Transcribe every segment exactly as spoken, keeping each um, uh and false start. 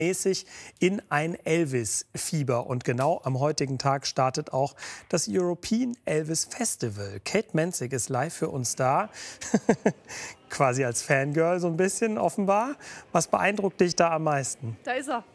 mäßig in ein Elvis-Fieber. Und genau am heutigen Tag startet auch das European Elvis Festival. Kate Menzig ist live für uns da, quasi als Fangirl so ein bisschen offenbar. Was beeindruckt dich da am meisten? Da ist er.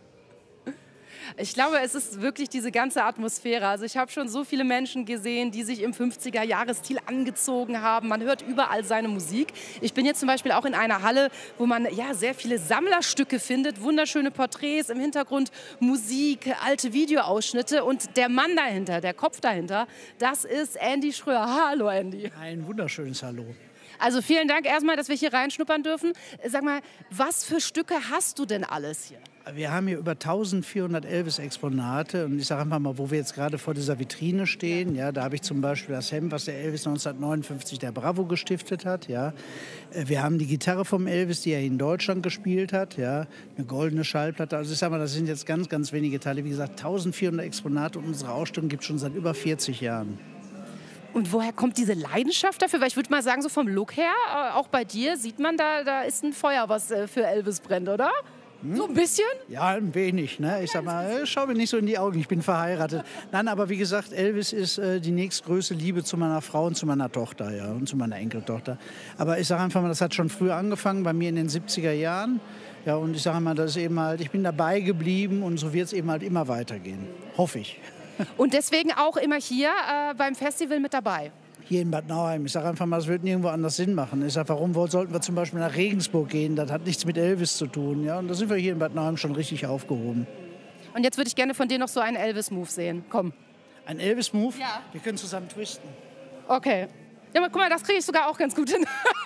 Ich glaube, es ist wirklich diese ganze Atmosphäre. Also ich habe schon so viele Menschen gesehen, die sich im fünfziger-Jahres-Stil angezogen haben. Man hört überall seine Musik. Ich bin jetzt zum Beispiel auch in einer Halle, wo man ja sehr viele Sammlerstücke findet. Wunderschöne Porträts, im Hintergrund Musik, alte Videoausschnitte. Und der Mann dahinter, der Kopf dahinter, das ist Andy Schröer. Hallo Andy. Ein wunderschönes Hallo. Also vielen Dank erstmal, dass wir hier reinschnuppern dürfen. Sag mal, was für Stücke hast du denn alles hier? Wir haben hier über eintausendvierhundert Elvis-Exponate und ich sage einfach mal, wo wir jetzt gerade vor dieser Vitrine stehen, ja, da habe ich zum Beispiel das Hemd, was der Elvis neunzehnhundertneunundfünfzig der Bravo gestiftet hat, ja. Wir haben die Gitarre vom Elvis, die er in Deutschland gespielt hat, ja, eine goldene Schallplatte. Also ich sage mal, das sind jetzt ganz, ganz wenige Teile. Wie gesagt, eintausendvierhundert Exponate und unsere Ausstellung gibt es schon seit über vierzig Jahren. Und woher kommt diese Leidenschaft dafür? Weil ich würde mal sagen, so vom Look her, auch bei dir sieht man, da, da ist ein Feuer, was für Elvis brennt, oder? Hm? So ein bisschen? Ja, ein wenig. Ne? Ich sag mal, schau mir nicht so in die Augen, ich bin verheiratet. Nein, aber wie gesagt, Elvis ist äh, die nächstgrößte Liebe zu meiner Frau und zu meiner Tochter, ja, und zu meiner Enkeltochter. Aber ich sage einfach mal, das hat schon früh angefangen, bei mir in den siebziger Jahren. Ja, und ich sage mal, das ist eben halt, ich bin dabei geblieben und so wird es eben halt immer weitergehen. Hoffe ich. Und deswegen auch immer hier äh, beim Festival mit dabei? Hier in Bad Nauheim. Ich sage einfach mal, es wird nirgendwo anders Sinn machen. Ich sage, warum sollten wir zum Beispiel nach Regensburg gehen? Das hat nichts mit Elvis zu tun. Ja? Und da sind wir hier in Bad Nauheim schon richtig aufgehoben. Und jetzt würde ich gerne von dir noch so einen Elvis-Move sehen. Komm. Ein Elvis-Move? Ja. Wir können zusammen twisten. Okay. Ja, guck mal, das kriege ich sogar auch ganz gut hin.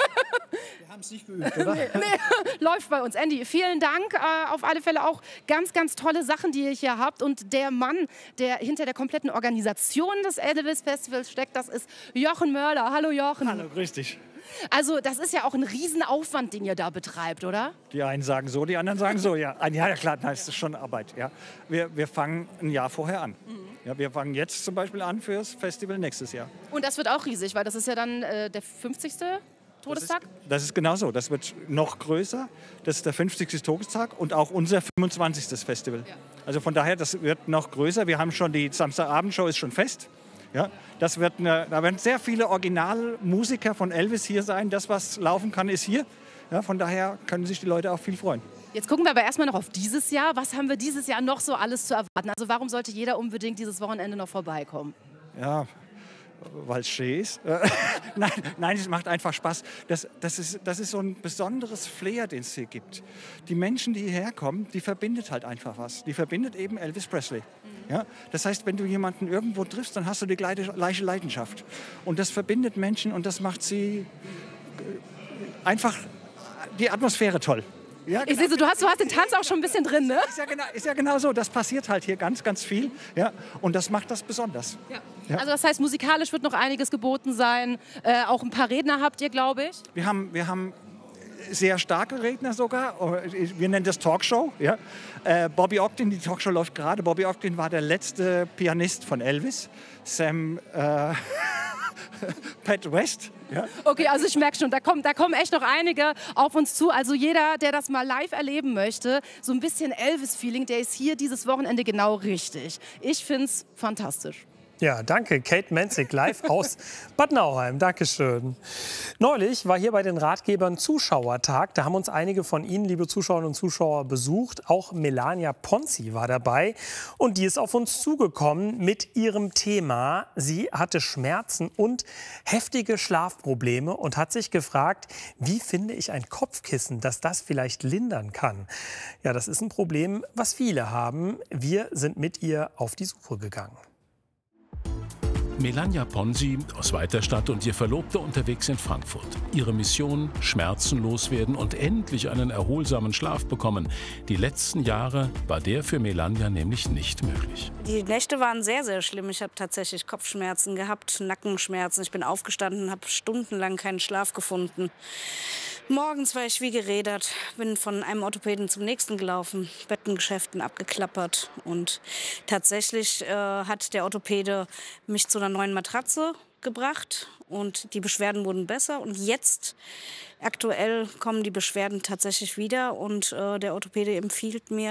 Wir haben es nicht geübt, oder? nee, nee, läuft bei uns. Andy, vielen Dank. Äh, auf alle Fälle auch ganz, ganz tolle Sachen, die ihr hier habt. Und der Mann, der hinter der kompletten Organisation des Elvis Festivals steckt, das ist Jochen Mörler. Hallo Jochen. Hallo, grüß dich. Also das ist ja auch ein Riesenaufwand, den ihr da betreibt, oder? Die einen sagen so, die anderen sagen so, ja. Ja, klar, das ist schon Arbeit. Ja. Wir, wir fangen ein Jahr vorher an. Mhm. Ja, wir fangen jetzt zum Beispiel an fürs Festival nächstes Jahr. Und das wird auch riesig, weil das ist ja dann äh, der fünfzigste Todestag? Das ist, das ist genau so. Das wird noch größer. Das ist der fünfzigste Todestag und auch unser fünfundzwanzigste Festival. Ja. Also von daher, das wird noch größer. Wir haben schon die Samstagabendshow ist schon fest. Ja, das wird eine, da werden sehr viele Originalmusiker von Elvis hier sein. Das, was laufen kann, ist hier. Ja, von daher können sich die Leute auch viel freuen. Jetzt gucken wir aber erstmal noch auf dieses Jahr. Was haben wir dieses Jahr noch so alles zu erwarten? Also warum sollte jeder unbedingt dieses Wochenende noch vorbeikommen? Ja, weil es schön ist. nein, nein, es macht einfach Spaß. Das, das, ist, das ist so ein besonderes Flair, den es hier gibt. Die Menschen, die hierher kommen, die verbindet halt einfach was. Die verbindet eben Elvis Presley. Mhm. Ja? Das heißt, wenn du jemanden irgendwo triffst, dann hast du die gleiche Leidenschaft. Und das verbindet Menschen und das macht sie einfach die Atmosphäre toll. Ja, genau. Ich sehe so, du hast, du hast den Tanz auch schon ein bisschen drin, ne? Ist ja, genau, ist ja genau so. Das passiert halt hier ganz, ganz viel. Ja? Und das macht das besonders. Ja. Ja. Also das heißt, musikalisch wird noch einiges geboten sein. Äh, auch ein paar Redner habt ihr, glaube ich. Wir haben, wir haben sehr starke Redner sogar. Wir nennen das Talkshow. Ja? Äh, Bobby Ogden, die Talkshow läuft gerade. Bobby Ogden war der letzte Pianist von Elvis. Sam... Äh Pat West. Ja. Okay, also ich merke schon, da kommen, da kommen echt noch einige auf uns zu. Also jeder, der das mal live erleben möchte, so ein bisschen Elvis-Feeling, der ist hier dieses Wochenende genau richtig. Ich finde es fantastisch. Ja, danke. Kate Menzig live aus Bad Nauheim. Dankeschön. Neulich war hier bei den Ratgebern Zuschauertag. Da haben uns einige von Ihnen, liebe Zuschauerinnen und Zuschauer, besucht. Auch Melania Ponzi war dabei. Und die ist auf uns zugekommen mit ihrem Thema. Sie hatte Schmerzen und heftige Schlafprobleme und hat sich gefragt, wie finde ich ein Kopfkissen, das das vielleicht lindern kann. Ja, das ist ein Problem, was viele haben. Wir sind mit ihr auf die Suche gegangen. Melania Ponzi aus Weiterstadt und ihr Verlobter unterwegs in Frankfurt. Ihre Mission: Schmerzen loswerden und endlich einen erholsamen Schlaf bekommen. Die letzten Jahre war der für Melania nämlich nicht möglich. Die Nächte waren sehr, sehr schlimm. Ich habe tatsächlich Kopfschmerzen gehabt, Nackenschmerzen. Ich bin aufgestanden, habe stundenlang keinen Schlaf gefunden. Morgens war ich wie gerädert, bin von einem Orthopäden zum nächsten gelaufen, Bettengeschäften abgeklappert. Und tatsächlich äh, hat der Orthopäde mich zu einer neuen Matratze gebracht und die Beschwerden wurden besser. Und jetzt, aktuell, kommen die Beschwerden tatsächlich wieder und äh, der Orthopäde empfiehlt mir